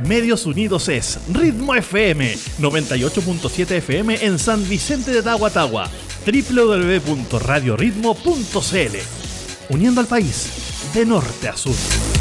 Medios Unidos es Ritmo FM, 98.7 FM en San Vicente de Tagua, www.radioritmo.cl, uniendo al país de norte a sur.